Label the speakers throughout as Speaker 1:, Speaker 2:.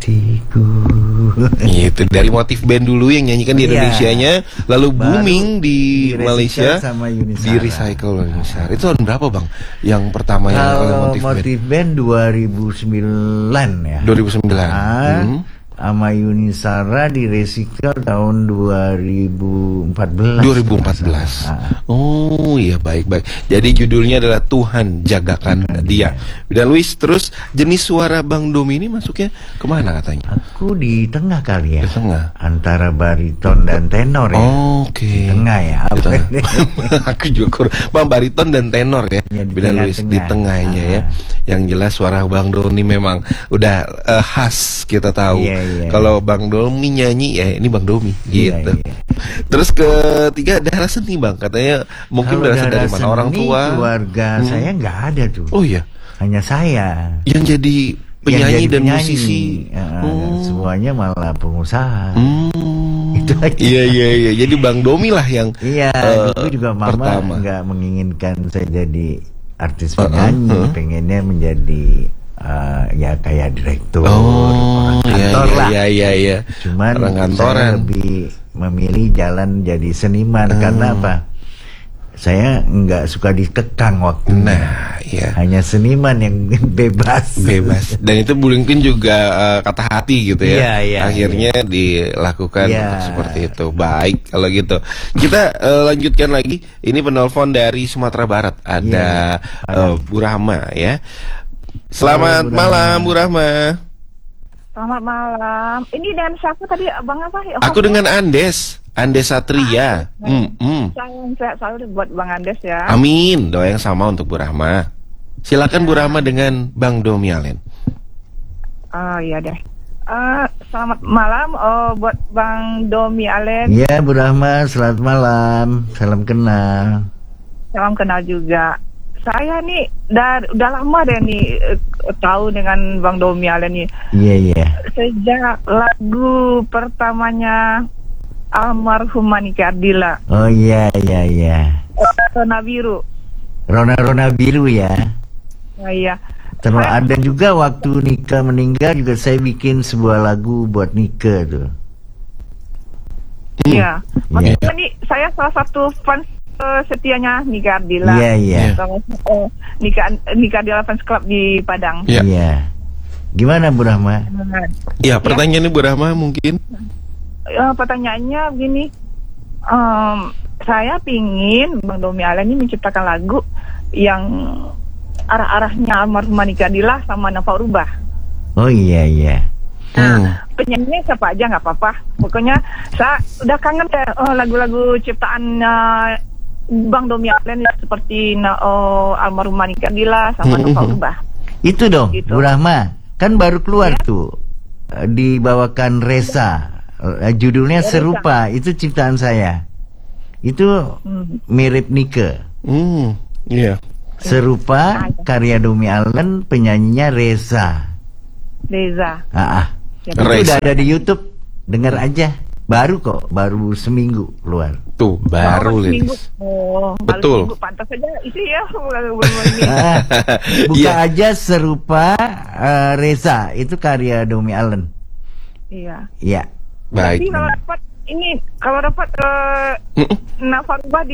Speaker 1: hatiku.
Speaker 2: Itu dari Motif Band dulu yang nyanyikan di Indonesianya, lalu booming di Malaysia
Speaker 1: sama Yuni
Speaker 2: di recycle Yuni Shara. Itu tahun berapa bang? Yang pertama yang oleh
Speaker 1: Motif Band 2009 ya.
Speaker 2: 2009.
Speaker 1: Sama Yuni Shara di recycle tahun 2014.
Speaker 2: Oh iya, baik. Jadi judulnya adalah Tuhan Jagakan Dia. Dan Luis, terus jenis suara Bang Domi ini masuknya kemana katanya?
Speaker 1: Aku di tengah kali ya.
Speaker 2: Di tengah.
Speaker 1: Antara bariton dan tenor ya.
Speaker 2: Oke.
Speaker 1: Di tengah ya.
Speaker 2: Aku juga Bang, bariton dan tenor ya.
Speaker 1: Beda
Speaker 2: Luis di tengahnya ya. Yang jelas suara Bang Domi memang udah khas, kita tahu. Kalau Bang Domi nyanyi ya ini Bang Domi gitu. Terus ketiga darah seni Bang, katanya mungkin berasal dari mana, orang tua?
Speaker 1: Keluarga saya nggak ada tuh.
Speaker 2: Oh iya.
Speaker 1: Hanya saya
Speaker 2: yang jadi penyanyi dan musisi.
Speaker 1: Semuanya malah pengusaha. Itu aja.
Speaker 2: Iya. Jadi Bang Domi lah yang
Speaker 1: dulu juga mama nggak menginginkan saya jadi artis penyanyi, pengennya menjadi ya kayak direktur, orang kantor lah.
Speaker 2: Iya.
Speaker 1: Cuman saya lebih memilih jalan jadi seniman karena apa? Saya nggak suka dikekang waktu. Hanya seniman yang bebas.
Speaker 2: Dan itu mungkin juga kata hati gitu ya. Akhirnya dilakukan untuk seperti itu. Baik kalau gitu. Kita lanjutkan lagi. Ini penelpon dari Sumatera Barat. Ada Bu Rahma ya. Selamat malam Bu Rahma.
Speaker 3: Selamat malam. Ini dengan siapa tadi Abang apa?
Speaker 2: Aku dengan Andes Satria.
Speaker 3: Sehat selalu buat Bang Andes ya.
Speaker 2: Amin. Doa yang sama untuk Bu Rahma. Silakan Bu Rahma dengan Bang Domi Alen.
Speaker 3: Iya deh. Selamat malam buat Bang Domi Alen.
Speaker 1: Iya Bu Rahma, selamat malam. Salam kenal.
Speaker 3: Salam kenal juga. Saya nih udah lama deh nih tahu dengan Bang Domi Alen nih.
Speaker 1: Iya.
Speaker 3: Sejak lagu pertamanya almarhum Nike Ardila.
Speaker 1: Oh iya.
Speaker 3: Rona Biru.
Speaker 1: Rona Biru ya.
Speaker 3: Iya.
Speaker 1: Terus ada juga waktu Nike meninggal juga saya bikin sebuah lagu buat Nike tuh.
Speaker 3: Iya. Maksudnya nih saya salah satu fans setianya Nike Ardila.
Speaker 1: Iya.
Speaker 3: Nike Ardila Fans Club di Padang.
Speaker 1: Iya. Gimana Bu Rahma?
Speaker 2: Iya, pertanyaannya Bu Rahma mungkin.
Speaker 3: Pertanyaannya begini, saya pingin Bang Domi Alen ini menciptakan lagu yang arah-arahnya almarhum Nike Ardila sama Nafa Rubah.
Speaker 1: Oh iya.
Speaker 3: Penyanyinya siapa aja nggak apa-apa. Pokoknya saya udah kangen deh lagu-lagu ciptaan Bang Domi Alen seperti almarhum Nike Ardila sama Nafa Rubah.
Speaker 1: Itu dong, Bu Rahma. Kan baru keluar tuh dibawakan Reza. Judulnya Serupa, itu ciptaan saya. Itu mirip Nike.
Speaker 2: Iya.
Speaker 1: Serupa karya Domi Alen, penyanyinya Reza. Itu udah ada di YouTube. Dengar aja. Baru kok, baru seminggu keluar.
Speaker 2: Tuh, baru liris. Betul.
Speaker 3: Seminggu, pantas aja isi ya.
Speaker 1: Buka aja Serupa Reza, itu karya Domi Alen. Iya.
Speaker 2: Baik.
Speaker 3: Jadi kalau dapat Nafa Rubah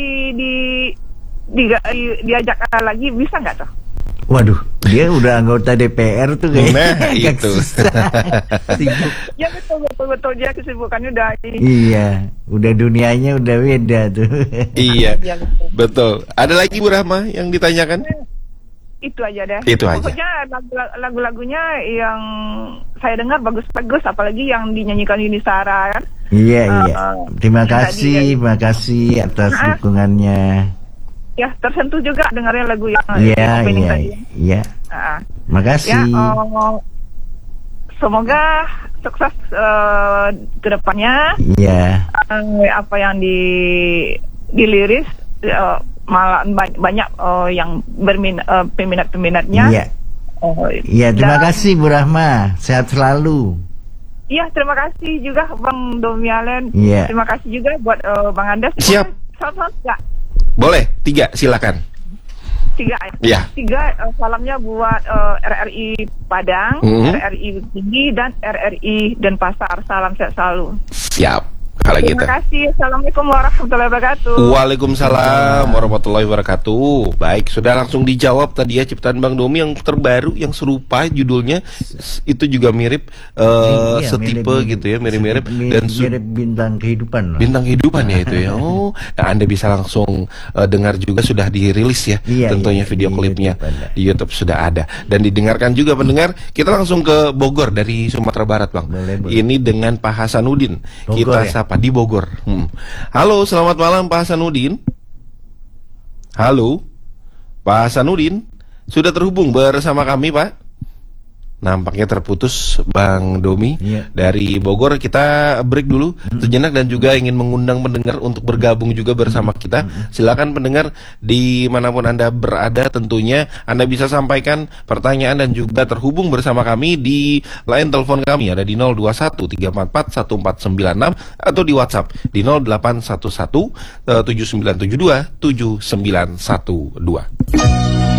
Speaker 3: diajak lagi bisa nggak tuh?
Speaker 1: Waduh, dia udah anggota DPR tuh kayaknya.
Speaker 2: Nah, itu.
Speaker 1: Sibuk.
Speaker 3: Ya betul dia kesibukannya udah.
Speaker 1: Iya, udah dunianya udah beda tuh.
Speaker 2: Iya, betul. Ada lagi Bu Rahma yang ditanyakan?
Speaker 3: Itu aja deh.
Speaker 2: Itu aja.
Speaker 3: Pokoknya lagu-lagunya yang saya dengar bagus-bagus, apalagi yang dinyanyikan Yuni Shara kan.
Speaker 1: Iya. Terima kasih atas dukungannya.
Speaker 3: Ya, tersentuh juga dengarnya lagu yang
Speaker 1: opening tadi. Iya. Makasih.
Speaker 3: Ya, semoga sukses ke depannya.
Speaker 1: Iya.
Speaker 3: Apa yang diliris malah banyak yang peminatnya.
Speaker 1: Iya, terima kasih Bu Rahma. Sehat selalu.
Speaker 3: Iya, terima kasih juga Bang Domi Alen.
Speaker 1: Iya.
Speaker 3: Terima kasih juga buat Bang Andes.
Speaker 2: Siap.
Speaker 3: Salam-salam enggak?
Speaker 2: Boleh, 3 silakan.
Speaker 3: tiga ya. Tiga, salamnya buat RRI Padang, RRI Tinggi, dan RRI Denpasar. Salam sehat selalu.
Speaker 2: Siap. Kalau
Speaker 3: Terima kasih. Assalamualaikum warahmatullahi wabarakatuh.
Speaker 2: Waalaikumsalam warahmatullahi wabarakatuh. Baik, sudah langsung dijawab tadi ya ciptaan Bang Domi yang terbaru, yang serupa judulnya itu juga mirip setipe mirip, gitu ya, mirip-mirip dan
Speaker 1: mirip bintang kehidupan.
Speaker 2: Bintang kehidupan ya itu ya. Oh, nah Anda bisa langsung dengar juga, sudah dirilis ya. Tentunya video klipnya di YouTube sudah ada dan didengarkan juga pendengar. Kita langsung ke Bogor dari Sumatera Barat, Bang. Boleh. Ini dengan Pak Hasanuddin. Kita sapa di Bogor. Halo, selamat malam Pak Hasanuddin. Halo, Pak Hasanuddin, sudah terhubung bersama kami, Pak? Nampaknya terputus Bang Domi dari Bogor. Kita break dulu sejenak dan juga ingin mengundang pendengar untuk bergabung juga bersama kita. Silakan pendengar dimanapun Anda berada, tentunya Anda bisa sampaikan pertanyaan dan juga terhubung bersama kami di line telepon kami ada di 0213441496 atau di WhatsApp di 0811 7972 7912.